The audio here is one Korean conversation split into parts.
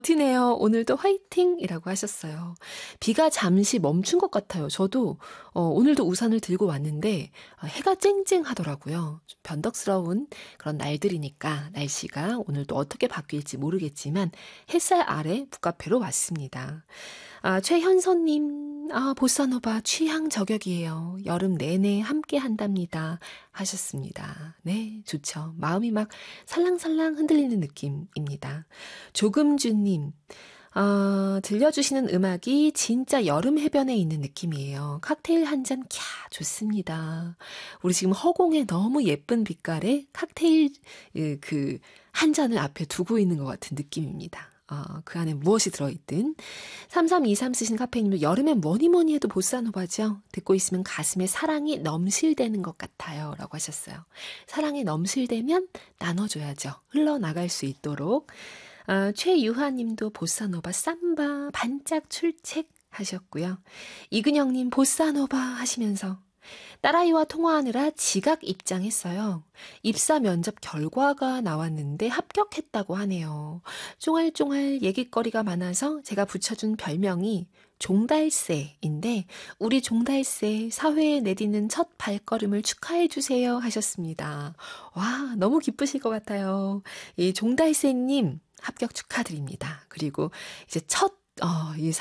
버티네요. 오늘도 화이팅이라고 하셨어요. 비가 잠시 멈춘 것 같아요. 저도 오늘도 우산을 들고 왔는데 해가 쨍쨍하더라고요. 좀 변덕스러운 그런 날들이니까 날씨가 오늘도 어떻게 바뀔지 모르겠지만 햇살 아래 북카페로 왔습니다. 최현선님, 보사노바 취향 저격이에요. 여름 내내 함께 한답니다. 하셨습니다. 네, 좋죠. 마음이 막 살랑살랑 흔들리는 느낌입니다. 조금주님, 들려주시는 음악이 진짜 여름 해변에 있는 느낌이에요. 칵테일 한 잔, 캬, 좋습니다. 우리 지금 허공에 너무 예쁜 빛깔의 칵테일, 한 잔을 앞에 두고 있는 것 같은 느낌입니다. 그 안에 무엇이 들어있든. 3323 쓰신 카페인도 여름엔 뭐니 해도 보사노바죠. 듣고 있으면 가슴에 사랑이 넘실대는 것 같아요. 라고 하셨어요. 사랑이 넘실대면 나눠줘야죠. 흘러나갈 수 있도록. 최유하님도 보사노바 삼바 반짝 출첵 하셨고요. 이근영님 보사노바 하시면서 딸아이와 통화하느라 지각 입장했어요. 입사 면접 결과가 나왔는데 합격했다고 하네요. 쫑알쫑알 얘기거리가 많아서 제가 붙여준 별명이 종달새인데 우리 종달새 사회에 내디는 첫 발걸음을 축하해주세요 하셨습니다. 와, 너무 기쁘실 것 같아요. 이 종달새님 합격 축하드립니다. 그리고 이제 이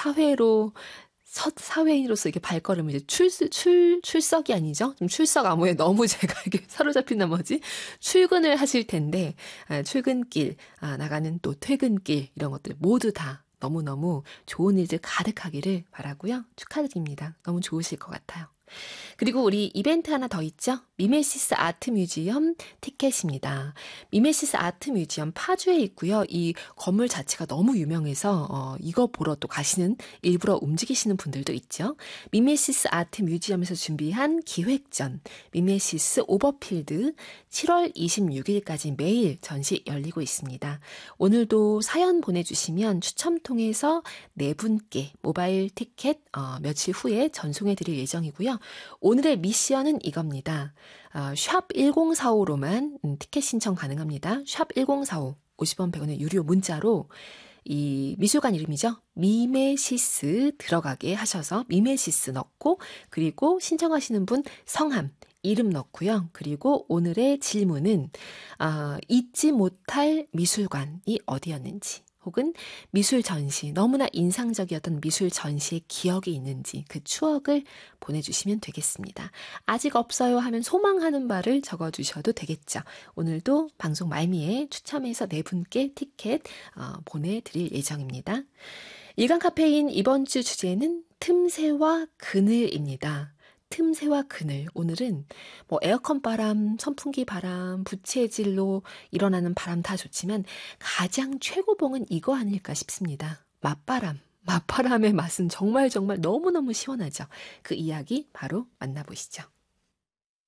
첫 사회인으로서 이렇게 발걸음을 이제 출석이 아니죠? 좀 출석 암호에 너무 제가 이렇게 사로잡힌 나머지 출근을 하실 텐데, 출근길, 나가는 또 퇴근길, 이런 것들 모두 다 너무너무 좋은 일들 가득하기를 바라고요. 축하드립니다. 너무 좋으실 것 같아요. 그리고 우리 이벤트 하나 더 있죠? 미메시스 아트 뮤지엄 티켓입니다. 미메시스 아트 뮤지엄 파주에 있고요. 이 건물 자체가 너무 유명해서 이거 보러 또 가시는 일부러 움직이시는 분들도 있죠. 미메시스 아트 뮤지엄에서 준비한 기획전 미메시스 오버필드 7월 26일까지 매일 전시 열리고 있습니다. 오늘도 사연 보내주시면 추첨 통해서 4분께 모바일 티켓 며칠 후에 전송해 드릴 예정이고요. 오늘의 미션은 이겁니다. 샵 1045로만 티켓 신청 가능합니다. 샵 1045, 50원 100원의 유료 문자로 이 미술관 이름이죠. 미메시스 들어가게 하셔서 미메시스 넣고 그리고 신청하시는 분 성함, 이름 넣고요. 그리고 오늘의 질문은 잊지 못할 미술관이 어디였는지 혹은 미술 전시, 너무나 인상적이었던 미술 전시의 기억이 있는지 그 추억을 보내주시면 되겠습니다. 아직 없어요 하면 소망하는 바를 적어주셔도 되겠죠. 오늘도 방송 말미에 추첨해서 4분께 티켓 보내드릴 예정입니다. 일간 카페인 이번 주 주제는 틈새와 그늘입니다. 틈새와 그늘. 오늘은 뭐 에어컨 바람, 선풍기 바람, 부채질로 일어나는 바람 다 좋지만 가장 최고봉은 이거 아닐까 싶습니다. 맞바람. 맞바람의 맛은 정말 너무너무 시원하죠. 그 이야기 바로 만나보시죠.